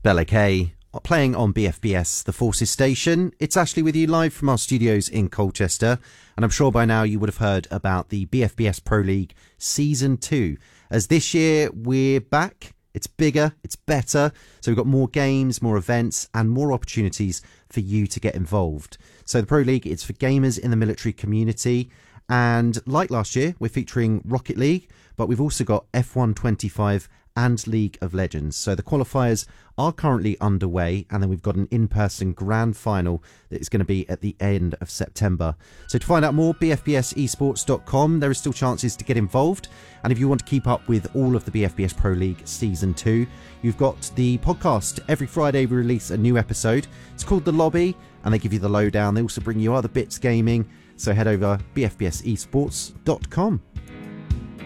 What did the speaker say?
Bella K, playing on BFBS, the Forces Station. It's Ashley with you live from our studios in Colchester, and I'm sure by now you would have heard about the BFBS Pro League Season 2. As this year we're back, it's bigger, it's better, so we've got more games, more events, and more opportunities for you to get involved. So the Pro League, it's for gamers in the military community, and like last year, we're featuring Rocket League, but we've also got F1 25 and League of Legends. So the qualifiers are currently underway, and then we've got an in-person grand final that is going to be at the end of September. So to find out more, bfbsesports.com. There are still chances to get involved, and if you want to keep up with all of the BFBS Pro League Season 2, you've got the podcast. Every Friday we release a new episode. It's called The Lobby, and they give you the lowdown. They also bring you other bits gaming, so head over bfbsesports.com.